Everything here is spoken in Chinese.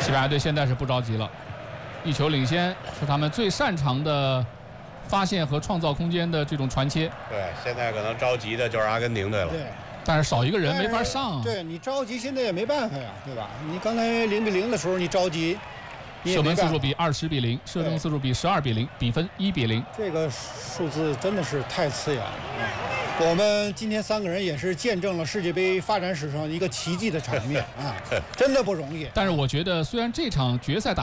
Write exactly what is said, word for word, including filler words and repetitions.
西班牙队现在是不着急了，一球领先是他们最擅长的发现和创造空间的这种传切。 对，现在可能着急的就是阿根廷队了。 对， 但是少一个人没法上啊。 对你着急，现在也没办法呀，对吧？你刚才零比零的时候你着急，你射门次数比二十比零，射正次数比十二比零，比分一比零。 这个数字真的是太刺眼了啊！我们今天三个人也是见证了世界杯发展史上一个奇迹的场面啊，真的不容易。 但是我觉得，虽然这场决赛打